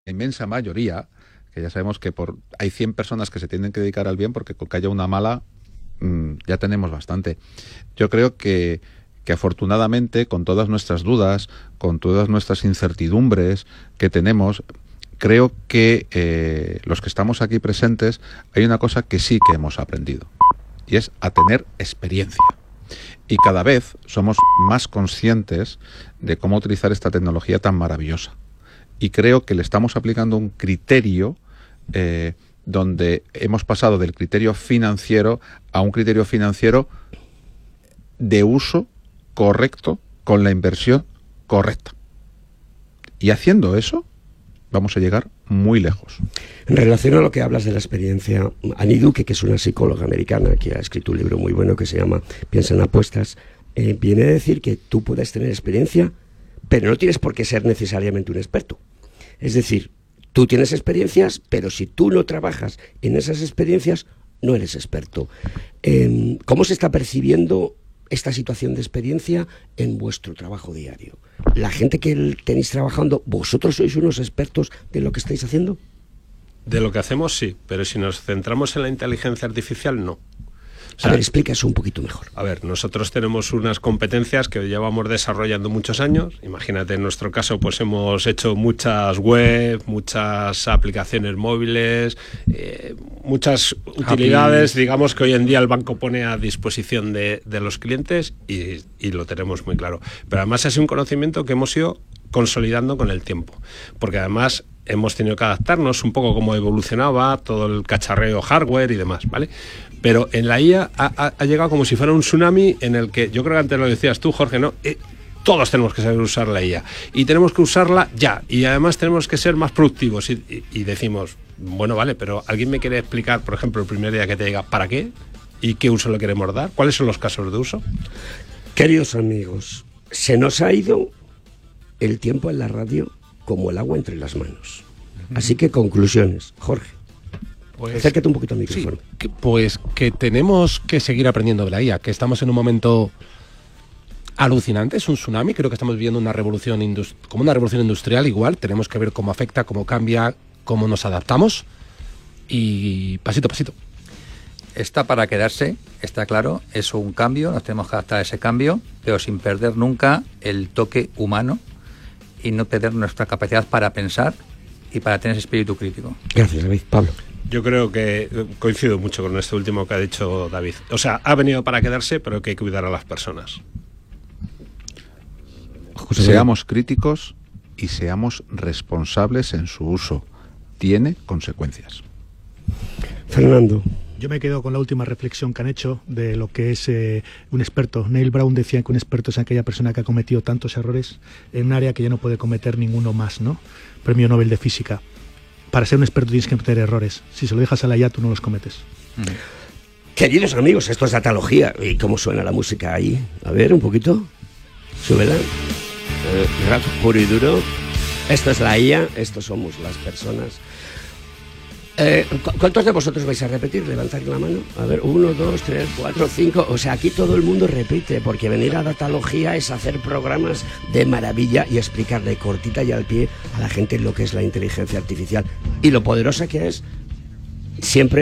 inmensa mayoría, que ya sabemos que hay 100 personas que se tienen que dedicar al bien, porque con que haya una mala, ya tenemos bastante. Yo creo que afortunadamente, con todas nuestras dudas, con todas nuestras incertidumbres que tenemos, creo que los que estamos aquí presentes, hay una cosa que sí que hemos aprendido, y es a tener experiencia. Y cada vez somos más conscientes de cómo utilizar esta tecnología tan maravillosa. Y creo que le estamos aplicando un criterio donde hemos pasado del criterio financiero a un criterio financiero de uso correcto, con la inversión correcta. Y haciendo eso, vamos a llegar muy lejos. En relación a lo que hablas de la experiencia, Annie Duke, que es una psicóloga americana que ha escrito un libro muy bueno que se llama Piensa en apuestas, viene a decir que tú puedes tener experiencia, pero no tienes por qué ser necesariamente un experto. Es decir, tú tienes experiencias, pero si tú no trabajas en esas experiencias, no eres experto. ¿Cómo se está percibiendo esta situación de experiencia en vuestro trabajo diario? La gente que tenéis trabajando, ¿vosotros sois unos expertos de lo que estáis haciendo? De lo que hacemos sí, pero si nos centramos en la inteligencia artificial, no. O sea, a ver, explica eso un poquito mejor. A ver, nosotros tenemos unas competencias que llevamos desarrollando muchos años. Imagínate, en nuestro caso, pues hemos hecho muchas web, muchas aplicaciones móviles, muchas utilidades, digamos, que hoy en día el banco pone a disposición de los clientes y lo tenemos muy claro. Pero además es un conocimiento que hemos ido consolidando con el tiempo, porque además hemos tenido que adaptarnos un poco cómo evolucionaba todo el cacharreo hardware y demás, ¿vale? Pero en la IA ha llegado como si fuera un tsunami en el que, yo creo que antes lo decías tú, Jorge, ¿no? Todos tenemos que saber usar la IA y tenemos que usarla ya, y además tenemos que ser más productivos y decimos, bueno, vale, pero ¿alguien me quiere explicar, por ejemplo, el primer día que te diga para qué y qué uso le queremos dar? ¿Cuáles son los casos de uso? Queridos amigos, se nos ha ido el tiempo en la radio como el agua entre las manos. Así que conclusiones, Jorge. Pues, acércate un poquito al micrófono. Sí, pues que tenemos que seguir aprendiendo de la IA, que estamos en un momento alucinante, es un tsunami, creo que estamos viviendo una revolución como una revolución industrial igual, tenemos que ver cómo afecta, cómo cambia, cómo nos adaptamos y pasito a pasito. Está para quedarse, está claro, es un cambio, nos tenemos que adaptar a ese cambio, pero sin perder nunca el toque humano y no perder nuestra capacidad para pensar y para tener ese espíritu crítico. Gracias, David. Pablo. Yo creo que coincido mucho con este último que ha dicho David. O sea, ha venido para quedarse, pero que hay que cuidar a las personas. Seamos críticos y seamos responsables en su uso. Tiene consecuencias. Fernando. Yo me quedo con la última reflexión que han hecho de lo que es un experto. Neil Brown decía que un experto es aquella persona que ha cometido tantos errores en un área que ya no puede cometer ninguno más, ¿no? Premio Nobel de Física. Para ser un experto tienes que cometer errores. Si se lo dejas a la IA, tú no los cometes. Queridos amigos, esto es datalogía. ¿Y cómo suena la música ahí? A ver, un poquito. Súbela. Rato puro y duro. Esto es la IA, estos somos las personas. ¿Cuántos de vosotros vais a repetir? Levantad la mano. A ver, 1, 2, 3, 4, 5. O sea, aquí todo el mundo repite, porque venir a datalogía es hacer programas de maravilla y explicarle cortita y al pie a la gente lo que es la inteligencia artificial y lo poderosa que es. Siempre